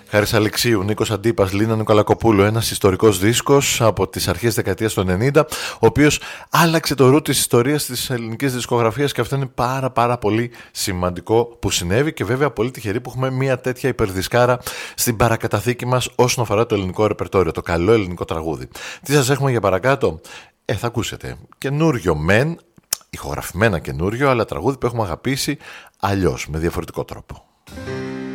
Χάρης Αλεξίου, Νίκος Αντίπας, Λίνα Νικολακοπούλου, ένας ιστορικός δίσκος από τις αρχές δεκαετίας των 90, ο οποίος άλλαξε το ρου της ιστορίας της ελληνικής δισκογραφίας και αυτό είναι πάρα πολύ σημαντικό που συνέβη και βέβαια πολύ τυχεροί που έχουμε μια τέτοια υπερδισκάρα στην παρακαταθήκη μας όσον αφορά το ελληνικό ρεπερτόριο, το καλό ελληνικό τραγούδι. Τι σας έχουμε για παρακάτω? Θα ακούσετε καινούριο μεν, ηχογραφημένα καινούριο, αλλά τραγούδι που έχουμε αγαπήσει αλλιώς, με διαφορετικό τρόπο.